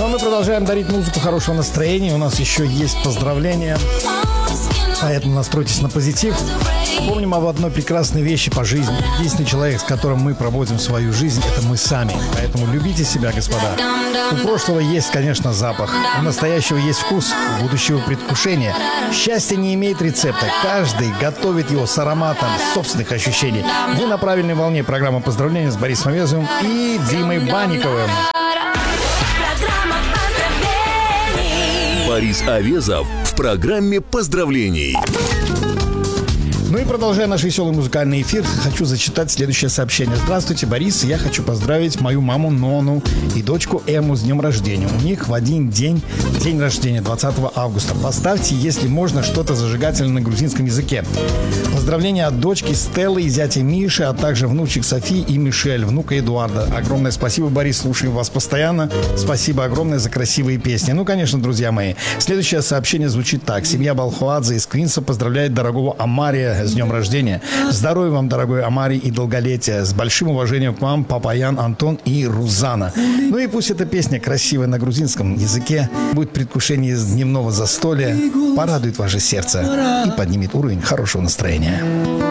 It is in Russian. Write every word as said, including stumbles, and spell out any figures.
Ну а мы продолжаем дарить музыку хорошего настроения. У нас еще есть поздравления, поэтому настройтесь на позитив. Помним об одной прекрасной вещи по жизни. Единственный человек, с которым мы проводим свою жизнь, это мы сами. Поэтому любите себя, господа. У прошлого есть, конечно, запах. У настоящего есть вкус, у будущего предвкушение. Счастье не имеет рецепта. Каждый готовит его с ароматом собственных ощущений. Вы на правильной волне. Программа поздравления с Борисом Авезовым и Димой Банниковым. Борис Авезов в программе поздравлений. Ну и продолжая наш веселый музыкальный эфир, хочу зачитать следующее сообщение. Здравствуйте, Борис. Я хочу поздравить мою маму Нону и дочку Эму с днем рождения. У них в один день день рождения, двадцатого августа. Поставьте, если можно, что-то зажигательное на грузинском языке. Поздравления от дочки Стеллы и зятя Миши, а также внучек Софии и Мишель, внука Эдуарда. Огромное спасибо, Борис. Слушаем вас постоянно. Спасибо огромное за красивые песни. Ну, конечно, друзья мои. Следующее сообщение звучит так. Семья Балхуадзе из Квинса поздравляет дорогого Амария с днем рождения. Здоровья вам, дорогой Амари, и долголетия. С большим уважением к вам, Папаян, Антон и Рузана. Ну и пусть эта песня красивая на грузинском языке будет предвкушение дневного застолья, порадует ваше сердце и поднимет уровень хорошего настроения.